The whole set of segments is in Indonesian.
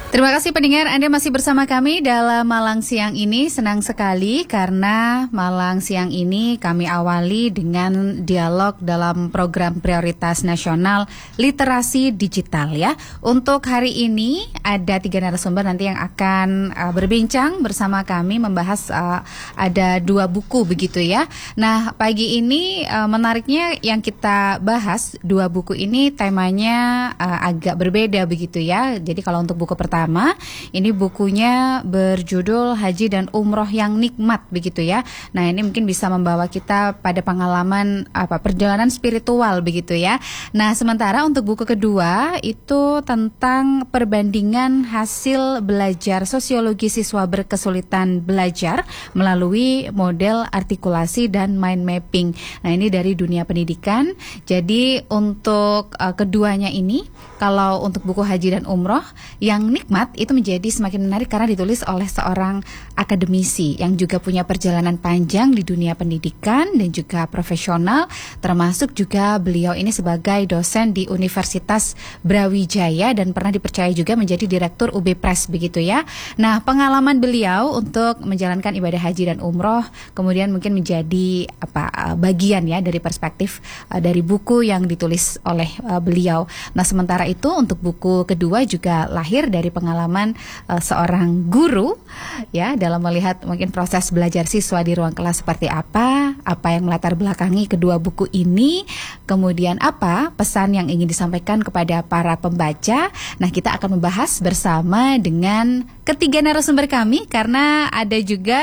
Terima kasih pendengar, Anda masih bersama kami dalam Malang Siang ini. Senang sekali karena Malang Siang ini kami awali dengan dialog dalam program prioritas nasional literasi digital ya. Untuk hari ini ada 3 narasumber nanti yang akan berbincang bersama kami membahas ada 2 buku begitu ya. Nah pagi ini menariknya yang kita bahas 2 buku ini temanya agak berbeda begitu ya. Jadi kalau untuk buku pertama ini bukunya berjudul Haji dan Umroh yang Nikmat begitu ya. Nah ini mungkin bisa membawa kita pada pengalaman perjalanan spiritual begitu ya. Nah sementara untuk buku kedua itu tentang perbandingan hasil belajar sosiologi siswa berkesulitan belajar melalui model artikulasi dan mind mapping. Nah ini dari dunia pendidikan. Jadi untuk keduanya ini, kalau untuk buku Haji dan Umroh yang Nikmat itu menjadi semakin menarik karena ditulis oleh seorang akademisi yang juga punya perjalanan panjang di dunia pendidikan dan juga profesional, termasuk juga beliau ini sebagai dosen di Universitas Brawijaya dan pernah dipercaya juga menjadi direktur UB Press begitu ya. Nah pengalaman beliau untuk menjalankan ibadah haji dan umroh kemudian mungkin menjadi bagian ya dari perspektif dari buku yang ditulis oleh beliau. Nah sementara itu untuk buku kedua juga lahir dari pengalaman seorang guru ya dalam melihat mungkin proses belajar siswa di ruang kelas seperti apa yang melatar belakangi kedua buku ini, kemudian apa pesan yang ingin disampaikan kepada para pembaca. Nah kita akan membahas bersama dengan ketiga narasumber kami karena ada juga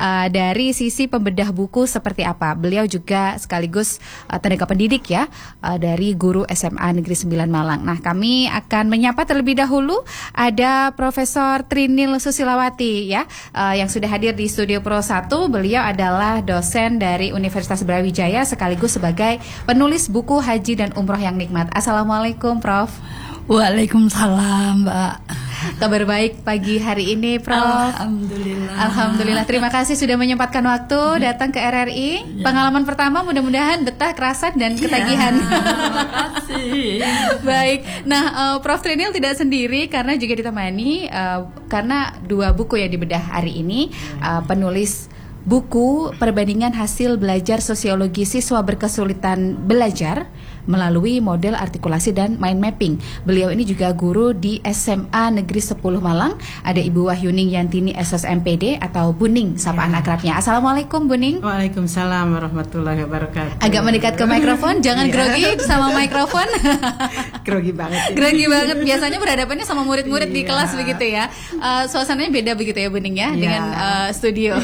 dari sisi pembedah buku seperti apa. Beliau juga sekaligus tenaga pendidik ya dari guru SMA Negeri 9 Malang. Nah kami akan menyapa terlebih dahulu ada Profesor Trinil Susilawati ya yang sudah hadir di Studio Pro 1. Beliau adalah dosen dari Universitas Brawijaya sekaligus sebagai penulis buku Haji dan Umroh yang Nikmat. Assalamualaikum Prof. Waalaikumsalam Mbak. Kabar baik pagi hari ini Prof. Alhamdulillah. Terima kasih sudah menyempatkan waktu datang ke RRI. Pengalaman pertama mudah-mudahan betah, kerasan dan ketagihan. Terima kasih. Baik. Nah Prof Trinil tidak sendiri karena juga ditemani karena 2 buku yang dibedah hari ini. Penulis buku perbandingan hasil belajar sosiologi siswa berkesulitan belajar melalui model artikulasi dan mind mapping. Beliau ini juga guru di SMA Negeri 10 Malang. Ada Ibu Wahyuning Yantini SSMPD atau Buning sapaan akrabnya. Assalamualaikum Buning. Waalaikumsalam warahmatullahi wabarakatuh. Agak mendekat ke mikrofon, jangan grogi sama mikrofon. Grogi banget. Grogi banget. Biasanya berhadapannya sama murid-murid di kelas begitu ya. Suasananya beda begitu ya Buning ya dengan studio.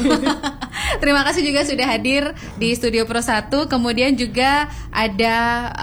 Terima kasih juga sudah hadir di Studio Pro 1. Kemudian juga ada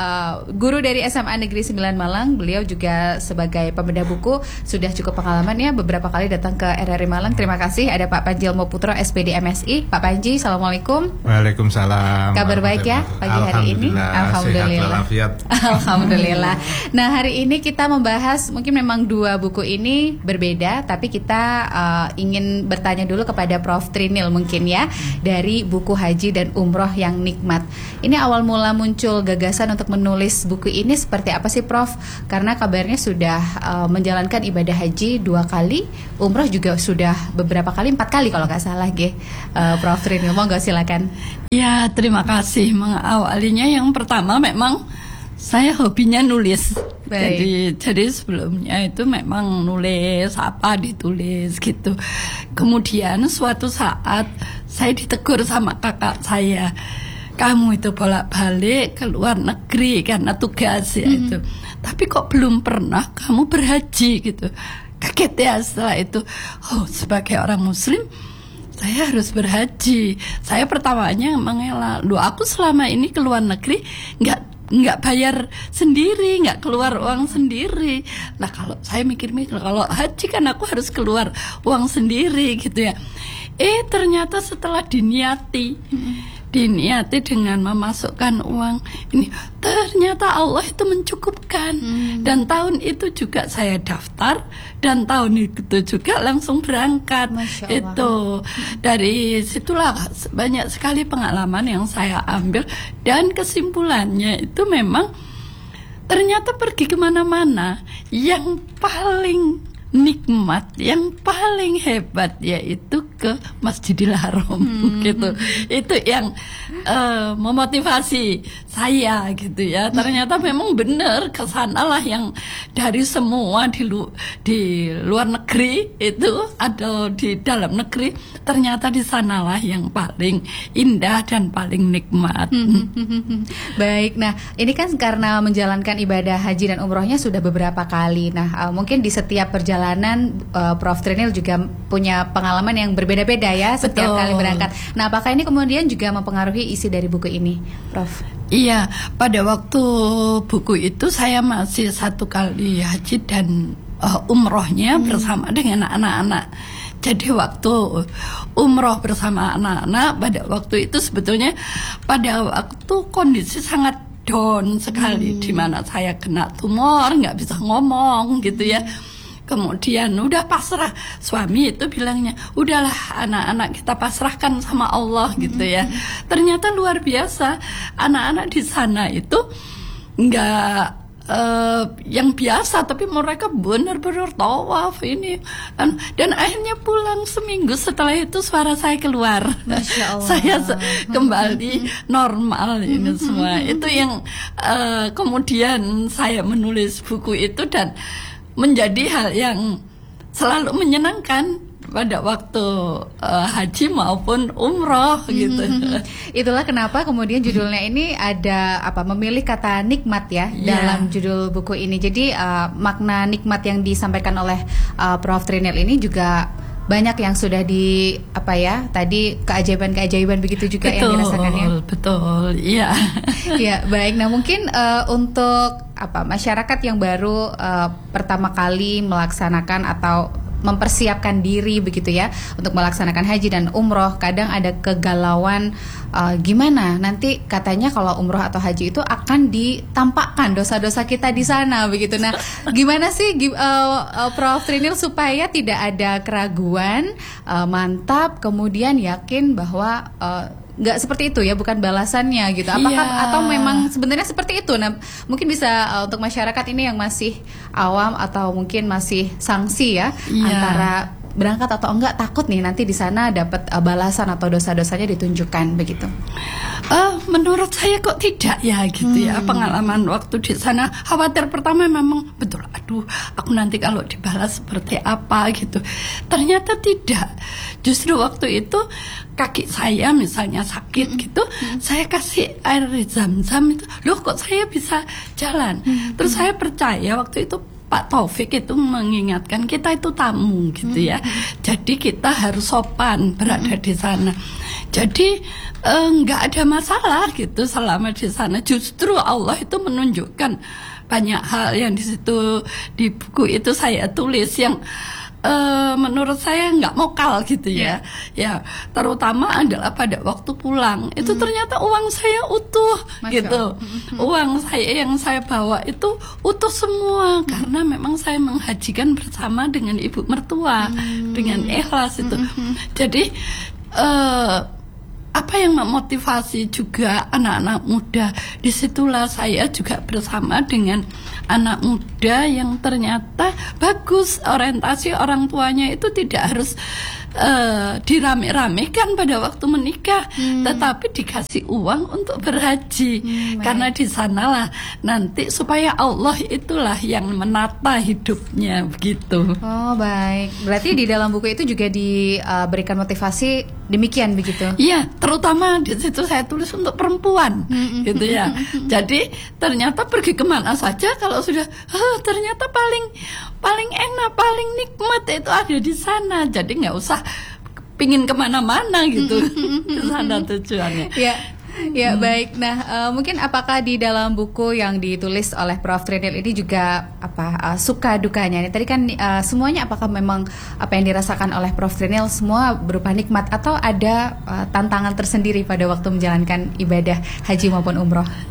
guru dari SMA Negeri 9 Malang. Beliau juga sebagai pembedah buku sudah cukup pengalaman ya, beberapa kali datang ke RRI Malang. Terima kasih. Ada Pak Panji Elmo Putro SPD MSI. Pak Panji, Assalamualaikum. Waalaikumsalam. Kabar baik ya pagi hari ini? Alhamdulillah. Alhamdulillah. Nah hari ini kita membahas mungkin memang 2 buku ini berbeda, tapi kita ingin bertanya dulu kepada Prof Trinil mungkin ya, dari buku Haji dan Umroh yang Nikmat. Ini awal mula muncul gagasan untuk menulis buku ini seperti apa sih Prof? Karena kabarnya sudah menjalankan ibadah haji 2 kali, umroh juga sudah beberapa kali, 4 kali kalau nggak salah Prof Trinil, monggo silakan. Ya terima kasih. Awalnya yang pertama memang saya hobinya nulis. Jadi sebelumnya itu memang nulis ditulis gitu. Kemudian suatu saat saya ditegur sama kakak saya, kamu itu bolak-balik ke luar negeri karena tugas ya itu. Tapi kok belum pernah kamu berhaji gitu. Kaget ya setelah itu. Oh sebagai orang muslim saya harus berhaji. Saya pertamanya mengelak, aku selama ini ke luar negeri nggak bayar sendiri, nggak keluar uang sendiri. Nah kalau saya mikir-mikir, kalau haji kan aku harus keluar uang sendiri gitu ya. Ternyata setelah diniati dengan memasukkan uang ini, ternyata Allah itu mencukupkan. Dan tahun itu juga saya daftar, dan tahun itu juga langsung berangkat. Itu dari situlah banyak sekali pengalaman yang saya ambil, dan kesimpulannya itu memang ternyata pergi kemana-mana yang paling nikmat yang paling hebat yaitu ke Masjidil Haram gitu. Itu yang memotivasi saya gitu ya. Ternyata memang benar kesanalah yang dari semua di luar negeri itu atau di dalam negeri, ternyata di sanalah yang paling indah dan paling nikmat. Baik, nah ini kan karena menjalankan ibadah haji dan umrohnya sudah beberapa kali. Nah mungkin di setiap perjalanan Prof. Trinil juga punya pengalaman yang berbeda-beda ya setiap kali berangkat. Nah, apakah ini kemudian juga mempengaruhi isi dari buku ini, Prof? Iya, pada waktu buku itu saya masih 1 kali haji dan umrohnya bersama dengan anak-anak. Jadi waktu umroh bersama anak-anak pada waktu itu sebetulnya pada waktu kondisi sangat down sekali, di mana saya kena tumor, nggak bisa ngomong gitu ya. Kemudian udah pasrah, suami itu bilangnya udahlah anak-anak kita pasrahkan sama Allah gitu ya. Ternyata luar biasa, anak-anak di sana itu nggak yang biasa, tapi mereka benar-benar tawaf ini dan akhirnya pulang seminggu setelah itu suara saya keluar. Masya Allah. Saya kembali normal ini semua. Itu yang kemudian saya menulis buku itu dan menjadi hal yang selalu menyenangkan pada waktu haji maupun umroh gitu. Itulah kenapa kemudian judulnya ini ada memilih kata nikmat ya dalam judul buku ini. Jadi makna nikmat yang disampaikan oleh Prof. Trinil ini juga banyak yang sudah tadi keajaiban-keajaiban begitu juga yang dirasakannya. Betul, iya. Ya, baik. Nah, mungkin untuk masyarakat yang baru pertama kali melaksanakan atau mempersiapkan diri begitu ya untuk melaksanakan haji dan umroh, kadang ada kegalauan gimana nanti katanya kalau umroh atau haji itu akan ditampakkan dosa-dosa kita di sana begitu. Nah, gimana sih Prof. Trinil supaya tidak ada keraguan, mantap, kemudian yakin bahwa nggak seperti itu ya, bukan balasannya gitu. Apakah atau memang sebenarnya seperti itu? Nah, mungkin bisa untuk masyarakat ini yang masih awam atau mungkin masih sangsi ya antara berangkat atau enggak, takut nih nanti di sana dapat balasan atau dosa-dosanya ditunjukkan begitu. Menurut saya kok tidak ya gitu ya. Pengalaman waktu di sana khawatir pertama memang betul, aduh aku nanti kalau dibalas seperti apa gitu. Ternyata tidak. Justru waktu itu kaki saya misalnya sakit gitu, saya kasih air zam-zam itu, loh kok saya bisa jalan. Terus saya percaya waktu itu Pak Taufik itu mengingatkan kita itu tamu gitu ya. Jadi kita harus sopan berada di sana. Jadi nggak ada masalah gitu selama di sana. Justru Allah itu menunjukkan banyak hal yang di situ, di buku itu saya tulis yang menurut saya nggak mokal gitu ya. Ya, terutama adalah pada waktu pulang itu ternyata uang saya utuh. Masya gitu. Uang saya yang saya bawa itu utuh semua karena memang saya menghajikan bersama dengan ibu mertua dengan ikhlas itu. Jadi apa yang memotivasi juga anak-anak muda, disitulah saya juga bersama dengan anak muda yang ternyata bagus orientasi orang tuanya itu tidak harus dirame-ramekan pada waktu menikah, tetapi dikasih uang untuk berhaji karena di sanalah nanti supaya Allah itulah yang menata hidupnya begitu. Oh baik, berarti di dalam buku itu juga diberikan motivasi demikian begitu? Iya, terutama di situ saya tulis untuk perempuan gitu ya. Jadi ternyata pergi kemana saja kalau sudah ternyata paling enak, paling nikmat itu ada di sana. Jadi nggak usah pingin kemana-mana gitu. Ke sana tujuannya. Ya baik. Nah mungkin apakah di dalam buku yang ditulis oleh Prof. Trinil ini juga suka dukanya? Tadi kan semuanya apakah memang apa yang dirasakan oleh Prof. Trinil semua berupa nikmat atau ada tantangan tersendiri pada waktu menjalankan ibadah haji maupun umroh?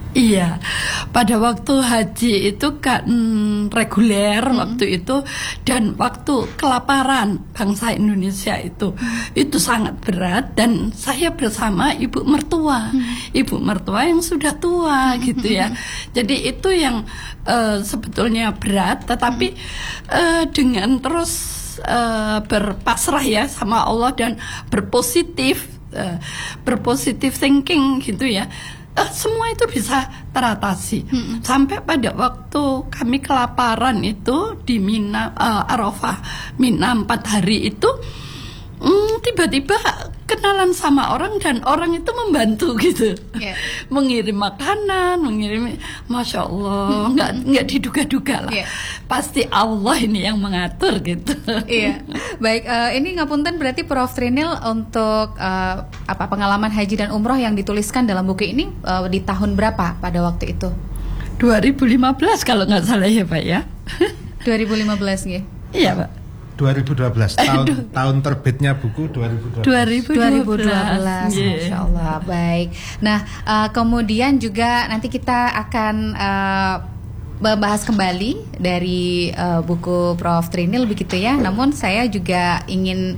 Iya, pada waktu haji itu kan reguler waktu itu, dan waktu kelaparan bangsa Indonesia itu sangat berat, dan saya bersama ibu mertua yang sudah tua gitu ya. Jadi itu yang sebetulnya berat, tetapi dengan terus berpasrah ya sama Allah dan berpositif thinking gitu ya. Semua itu bisa teratasi. Sampai pada waktu kami kelaparan itu di Mina, Arafah, Mina 4 hari itu, tiba-tiba kenalan sama orang dan orang itu membantu gitu, mengirim makanan, Masya Allah, nggak diduga-duga lah, pasti Allah ini yang mengatur gitu. Iya, baik. Ini ngapunten berarti Prof Trinil untuk pengalaman haji dan umroh yang dituliskan dalam buku ini di tahun berapa pada waktu itu? 2015 kalau nggak salah ya Pak ya. 2015 ya? Iya Pak. 2012 tahun terbitnya buku 2012. Masya Allah. Baik. Nah, kemudian juga nanti kita akan membahas kembali dari buku Prof Trinil begitu ya. Namun saya juga ingin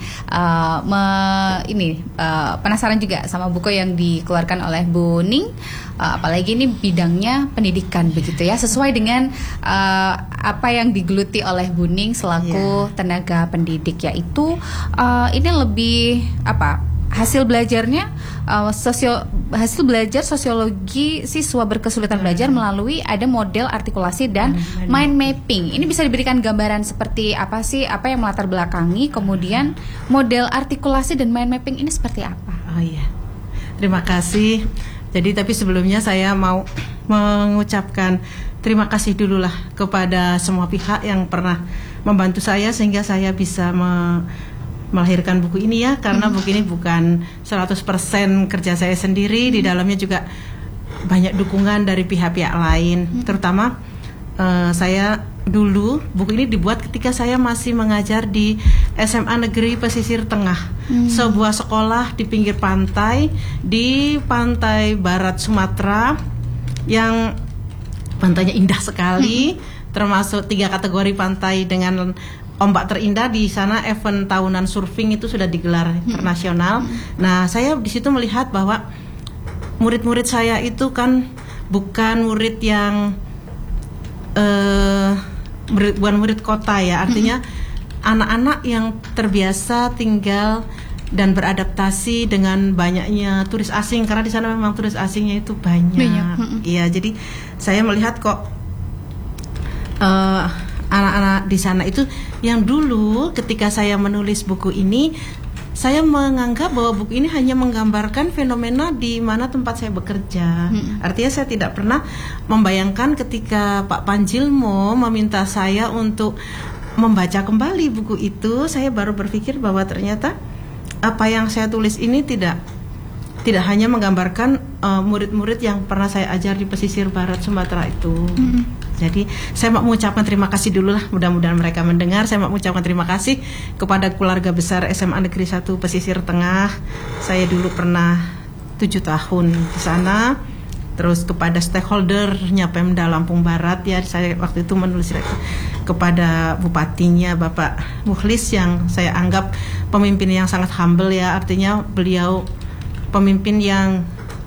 penasaran juga sama buku yang dikeluarkan oleh Bu Ning. Apalagi ini bidangnya pendidikan begitu ya, sesuai dengan apa yang digeluti oleh Bu Ning selaku tenaga pendidik, yaitu ini lebih hasil belajarnya hasil belajar sosiologi siswa berkesulitan belajar melalui ada model artikulasi dan mind mapping. Ini bisa diberikan gambaran seperti apa sih, apa yang melatar belakangi kemudian model artikulasi dan mind mapping ini seperti apa? Oh iya, terima kasih. Jadi tapi sebelumnya saya mau mengucapkan terima kasih dulu lah kepada semua pihak yang pernah membantu saya sehingga saya bisa melahirkan buku ini ya, karena buku ini bukan 100% kerja saya sendiri, di dalamnya juga banyak dukungan dari pihak-pihak lain. Terutama saya dulu buku ini dibuat ketika saya masih mengajar di SMA Negeri Pesisir Tengah, sebuah sekolah di pinggir pantai di pantai barat Sumatera yang pantainya indah sekali, termasuk 3 kategori pantai dengan ombak terindah. Di sana event tahunan surfing itu sudah digelar internasional. Nah, saya di situ melihat bahwa murid-murid saya itu kan bukan murid yang bukan murid kota ya, artinya anak-anak yang terbiasa tinggal dan beradaptasi dengan banyaknya turis asing, karena di sana memang turis asingnya itu banyak. Iya, jadi saya melihat kok anak-anak di sana itu yang dulu ketika saya menulis buku ini, saya menganggap bahwa buku ini hanya menggambarkan fenomena di mana tempat saya bekerja. Artinya saya tidak pernah membayangkan ketika Pak Panjilmo meminta saya untuk membaca kembali buku itu, saya baru berpikir bahwa ternyata apa yang saya tulis ini tidak hanya menggambarkan murid-murid yang pernah saya ajar di pesisir barat Sumatera itu. Jadi saya mau mengucapkan terima kasih dulu lah, mudah-mudahan mereka mendengar. Saya mau mengucapkan terima kasih kepada keluarga besar SMA Negeri 1 Pesisir Tengah. Saya dulu pernah 7 tahun di sana. Terus kepada stakeholdernya Pemda Lampung Barat ya, saya waktu itu menulis kepada bupatinya Bapak Mukhlis yang saya anggap pemimpin yang sangat humble ya, artinya beliau pemimpin yang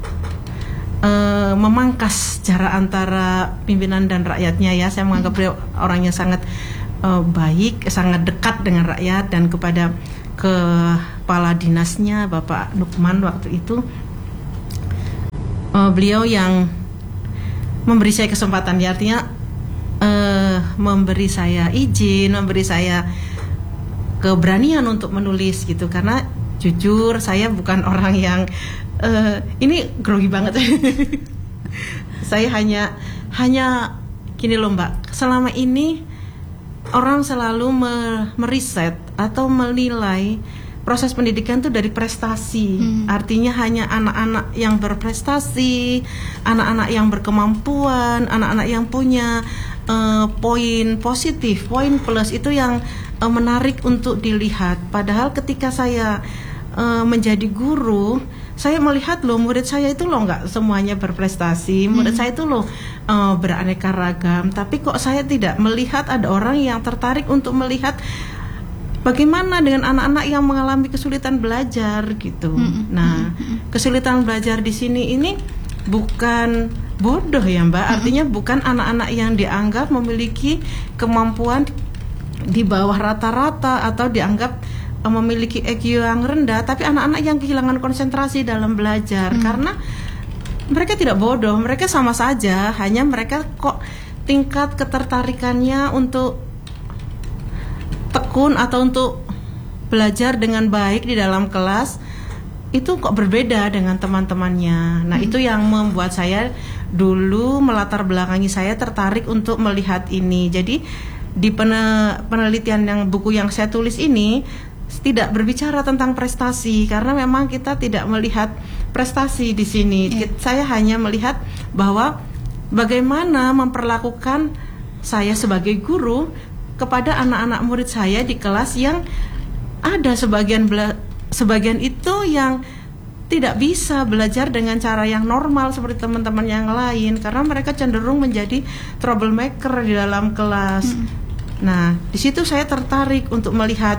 memangkas jarak antara pimpinan dan rakyatnya ya. Saya menganggap beliau orangnya sangat baik, sangat dekat dengan rakyat. Dan kepada kepala dinasnya Bapak Nukman waktu itu, beliau yang memberi saya kesempatan ya, artinya memberi saya izin, memberi saya keberanian untuk menulis gitu. Karena jujur saya bukan orang yang ini grogi banget. Saya hanya gini loh Mbak, selama ini orang selalu meriset atau menilai proses pendidikan itu dari prestasi. Artinya hanya anak-anak yang berprestasi, anak-anak yang berkemampuan, anak-anak yang punya poin positif, poin plus itu yang menarik untuk dilihat. Padahal ketika saya menjadi guru, saya melihat loh murid saya itu loh nggak semuanya berprestasi, murid saya itu loh beraneka ragam, tapi kok saya tidak melihat ada orang yang tertarik untuk melihat bagaimana dengan anak-anak yang mengalami kesulitan belajar gitu. Nah, kesulitan belajar di sini ini bukan bodoh ya Mbak, artinya bukan anak-anak yang dianggap memiliki kemampuan di bawah rata-rata atau dianggap memiliki IQ yang rendah, tapi anak-anak yang kehilangan konsentrasi dalam belajar karena mereka tidak bodoh, mereka sama saja, hanya mereka kok tingkat ketertarikannya untuk tekun atau untuk belajar dengan baik di dalam kelas itu kok berbeda dengan teman-temannya. Nah, itu yang membuat saya dulu melatar belakangi saya tertarik untuk melihat ini. Jadi di penelitian yang buku yang saya tulis ini tidak berbicara tentang prestasi karena memang kita tidak melihat prestasi di sini. Saya hanya melihat bahwa bagaimana memperlakukan saya sebagai guru kepada anak-anak murid saya di kelas yang ada sebagian itu yang tidak bisa belajar dengan cara yang normal seperti teman-teman yang lain karena mereka cenderung menjadi troublemaker di dalam kelas. Nah, di situ saya tertarik untuk melihat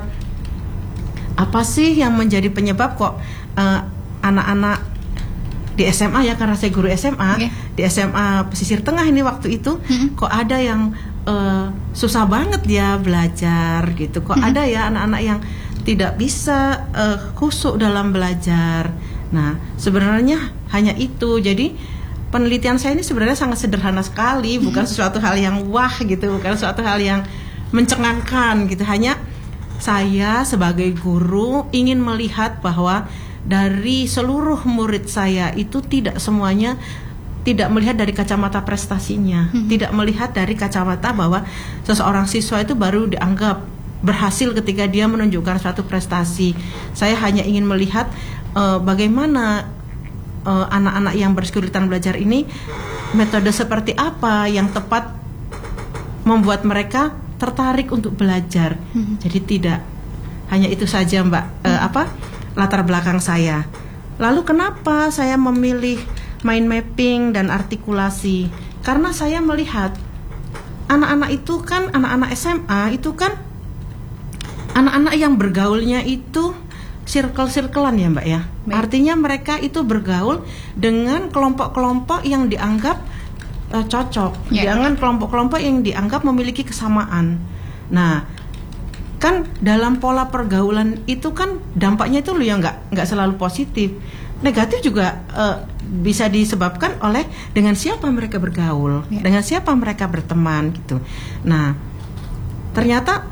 apa sih yang menjadi penyebab kok anak-anak di SMA ya, karena saya guru SMA, di SMA pesisir tengah ini waktu itu kok ada yang susah banget dia belajar gitu, kok ada ya anak-anak yang tidak bisa khusyuk dalam belajar. Nah, sebenarnya hanya itu. Jadi penelitian saya ini sebenarnya sangat sederhana sekali, bukan sesuatu hal yang wah gitu, bukan sesuatu hal yang mencengangkan gitu. Hanya saya sebagai guru ingin melihat bahwa dari seluruh murid saya itu tidak semuanya tidak melihat dari kacamata prestasinya, tidak melihat dari kacamata bahwa seseorang siswa itu baru dianggap berhasil ketika dia menunjukkan suatu prestasi. Saya hanya ingin melihat bagaimana anak-anak yang berkesulitan belajar ini, metode seperti apa yang tepat membuat mereka tertarik untuk belajar. Jadi tidak hanya itu saja Mbak, latar belakang saya. Lalu kenapa saya memilih mind mapping dan artikulasi? Karena saya melihat anak-anak itu kan, anak-anak SMA itu kan anak-anak yang bergaulnya itu circle-circlean ya Mbak ya. Artinya mereka itu bergaul dengan kelompok-kelompok yang dianggap cocok, dengan kelompok-kelompok yang dianggap memiliki kesamaan. Nah, kan dalam pola pergaulan itu kan dampaknya itu loh yang nggak selalu positif, negatif juga bisa disebabkan oleh dengan siapa mereka bergaul, dengan siapa mereka berteman gitu. Nah, ternyata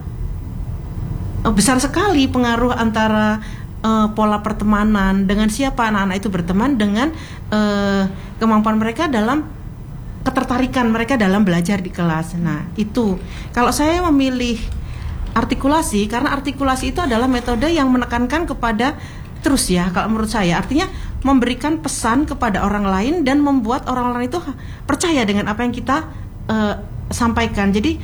besar sekali pengaruh antara pola pertemanan, dengan siapa anak-anak itu berteman, dengan kemampuan mereka dalam ketertarikan mereka dalam belajar di kelas. Nah, itu kalau saya memilih artikulasi, karena artikulasi itu adalah metode yang menekankan kepada terus ya, kalau menurut saya artinya memberikan pesan kepada orang lain dan membuat orang lain itu percaya dengan apa yang kita sampaikan. Jadi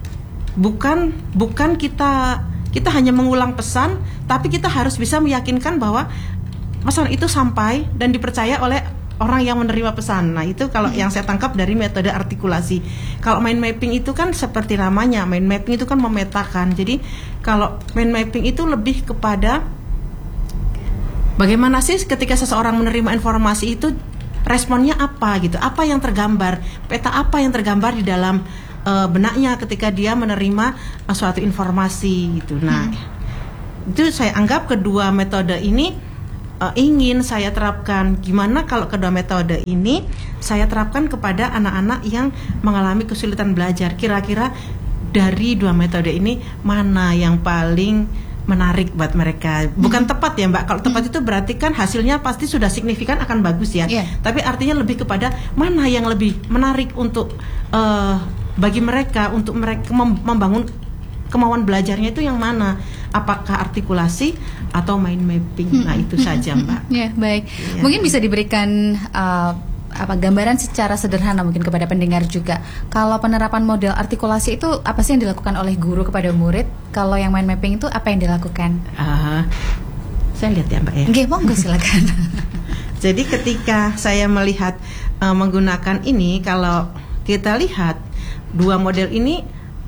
bukan kita hanya mengulang pesan, tapi kita harus bisa meyakinkan bahwa pesan itu sampai dan dipercaya oleh orang yang menerima pesan. Nah, itu kalau yang saya tangkap dari metode artikulasi. Kalau mind mapping itu kan seperti namanya, mind mapping itu kan memetakan. Jadi kalau mind mapping itu lebih kepada bagaimana sih ketika seseorang menerima informasi itu responnya apa gitu, apa yang tergambar, peta apa yang tergambar di dalam benaknya ketika dia menerima suatu informasi gitu. Nah, itu saya anggap kedua metode ini ingin saya terapkan. Gimana kalau kedua metode ini saya terapkan kepada anak-anak yang mengalami kesulitan belajar? Kira-kira dari dua metode ini mana yang paling menarik buat mereka? Bukan tepat ya Mbak. Kalau tepat itu berarti kan hasilnya pasti sudah signifikan akan bagus ya. Tapi artinya lebih kepada mana yang lebih menarik untuk bagi mereka, untuk mereka membangun kemauan belajarnya itu yang mana? Apakah artikulasi atau mind mapping? Nah, itu saja Mbak. Ya, baik. Mungkin bisa diberikan gambaran secara sederhana mungkin kepada pendengar juga. Kalau penerapan model artikulasi itu apa sih yang dilakukan oleh guru kepada murid? Kalau yang mind mapping itu apa yang dilakukan? Saya lihat ya Mbak ya. Oke, monggo silakan. Jadi ketika saya melihat menggunakan ini, kalau kita lihat dua model ini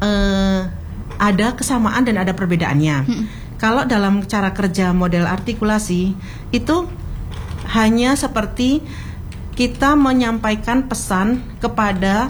ada kesamaan dan ada perbedaannya. Kalau dalam cara kerja model artikulasi itu hanya seperti kita menyampaikan pesan kepada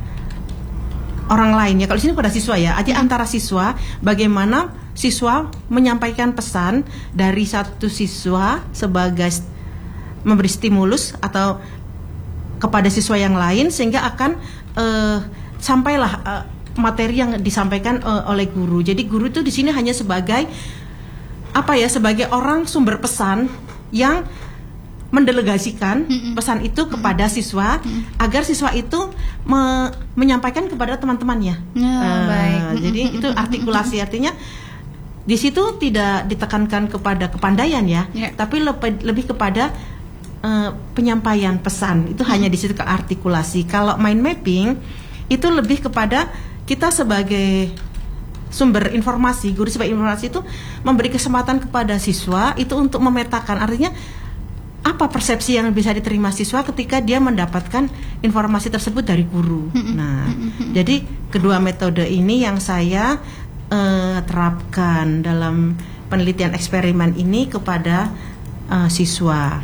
orang lain ya. Kalau di sini pada siswa ya, jadi antara siswa, bagaimana siswa menyampaikan pesan dari satu siswa sebagai memberi stimulus atau kepada siswa yang lain sehingga akan sampailah materi yang disampaikan oleh guru. Jadi guru itu di sini hanya sebagai sebagai orang sumber pesan yang mendelegasikan pesan itu kepada siswa agar siswa itu menyampaikan kepada teman-temannya. Baik. Jadi itu artikulasi, artinya di situ tidak ditekankan kepada kepandaian ya, tapi lebih kepada penyampaian pesan. Itu hanya di situ ke artikulasi. Kalau mind mapping itu lebih kepada kita sebagai sumber informasi, guru sebagai informasi itu memberi kesempatan kepada siswa itu untuk memetakan, artinya apa persepsi yang bisa diterima siswa ketika dia mendapatkan informasi tersebut dari guru. Nah, jadi kedua metode ini yang saya terapkan dalam penelitian eksperimen ini kepada siswa.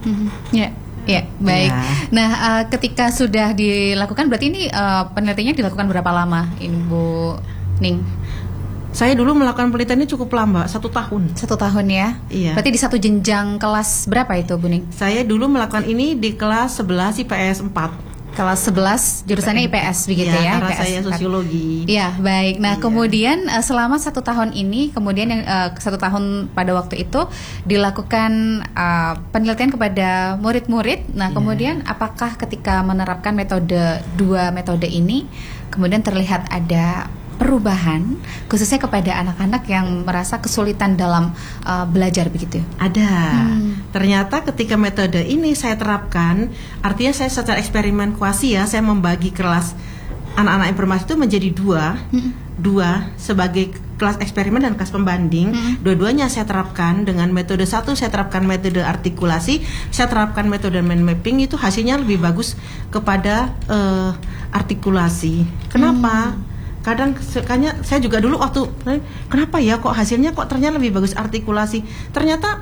Ya, baik. Ya. Nah, ketika sudah dilakukan, berarti ini penelitiannya dilakukan berapa lama, Ibu Ning? Saya dulu melakukan penelitiannya cukup lama, 1 tahun. 1 tahun ya? Iya. Berarti di satu jenjang kelas berapa itu, Bu Ning? Saya dulu melakukan ini di kelas 11 IPS 4. Kelas 11 jurusannya IPS begitu ya? Karena IPS saya sosiologi. Iya, baik. Nah, Iya. kemudian selama 1 tahun ini, kemudian yang 1 tahun pada waktu itu dilakukan penelitian kepada murid-murid. Nah, kemudian apakah ketika menerapkan dua metode ini, kemudian terlihat ada perubahan khususnya kepada anak-anak yang merasa kesulitan dalam belajar begitu? Ada. Ternyata ketika metode ini saya terapkan, artinya saya secara eksperimen kuasi ya, saya membagi kelas anak-anak informasi itu menjadi dua sebagai kelas eksperimen dan kelas pembanding. Dua-duanya saya terapkan dengan metode satu, saya terapkan metode artikulasi, saya terapkan metode mind mapping, itu hasilnya lebih bagus kepada artikulasi. Kenapa? Kadang saya juga dulu waktu kenapa ya kok hasilnya kok ternyata lebih bagus artikulasi. Ternyata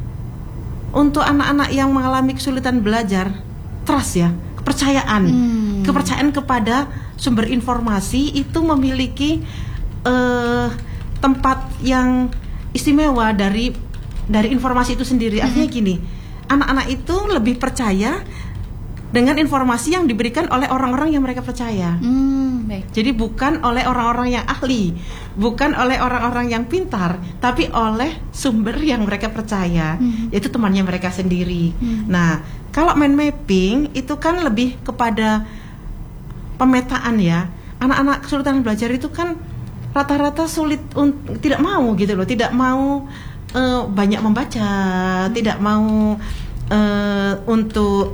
untuk anak-anak yang mengalami kesulitan belajar, trust ya, kepercayaan kepada sumber informasi itu memiliki tempat yang istimewa dari informasi itu sendiri. Artinya gini, anak-anak itu lebih percaya dengan informasi yang diberikan oleh orang-orang yang mereka percaya. Baik. Jadi bukan oleh orang-orang yang ahli, bukan oleh orang-orang yang pintar, tapi oleh sumber yang mereka percaya, yaitu temannya mereka sendiri. Nah, kalau mind mapping itu kan lebih kepada pemetaan ya. Anak-anak kesulitan belajar itu kan rata-rata sulit, tidak mau gitu loh, tidak mau banyak membaca, tidak mau untuk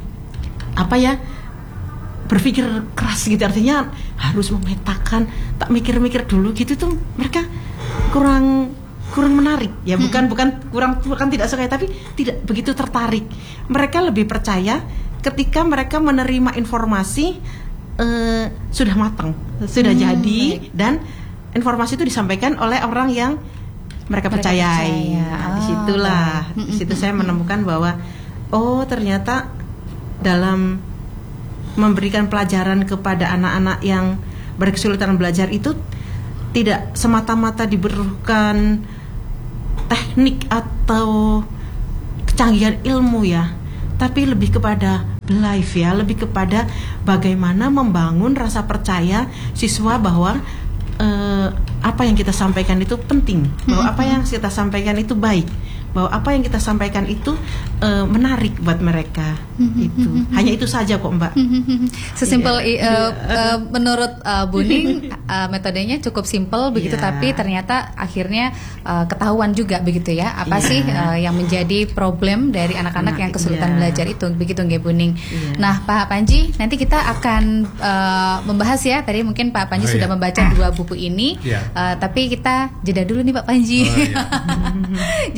berpikir keras gitu, artinya harus memetakan, tak mikir-mikir dulu gitu tuh mereka kurang menarik ya, bukan tidak suka, tapi tidak begitu tertarik. Mereka lebih percaya ketika mereka menerima informasi sudah matang, sudah jadi, dan informasi itu disampaikan oleh orang yang mereka percayai. Nah, di situ saya menemukan bahwa ternyata dalam memberikan pelajaran kepada anak-anak yang berkesulitan belajar itu tidak semata-mata diperlukan teknik atau kecanggihan ilmu ya, tapi lebih kepada belief ya, lebih kepada bagaimana membangun rasa percaya siswa bahwa apa yang kita sampaikan itu penting, bahwa apa yang kita sampaikan itu baik, bahwa apa yang kita sampaikan itu menarik buat mereka. Itu hanya itu saja kok Mbak. Sesimpel menurut Bu Ning metodenya cukup simpel begitu, tapi ternyata akhirnya ketahuan juga begitu ya apa sih yang menjadi problem dari anak-anak yang kesulitan belajar itu, begitu nggih Bu Ning. Nah Pak Panji, nanti kita akan membahas ya, tadi mungkin Pak Panji sudah membaca 2 buku ini, tapi kita jeda dulu nih Pak Panji. Jadi untuk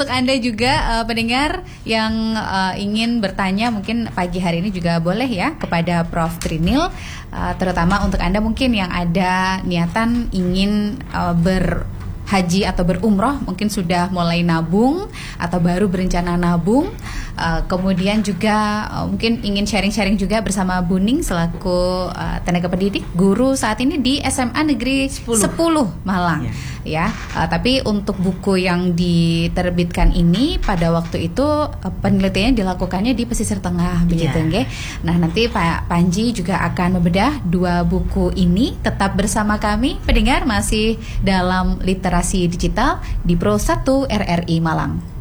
untuk Anda juga pendengar yang ingin bertanya mungkin pagi hari ini juga boleh ya kepada Prof. Trinil, terutama untuk Anda mungkin yang ada niatan ingin berhaji atau berumroh, mungkin sudah mulai nabung atau baru berencana nabung. Kemudian juga mungkin ingin sharing-sharing juga bersama Bu Ning selaku tenaga pendidik, guru saat ini di SMA Negeri 10 Malang. Ya, tapi untuk buku yang diterbitkan ini pada waktu itu penelitiannya dilakukannya di pesisir tengah, begitu nggih. Nah, nanti Pak Panji juga akan membedah 2 buku ini. Tetap bersama kami pendengar, masih dalam literasi digital di Pro 1 RRI Malang.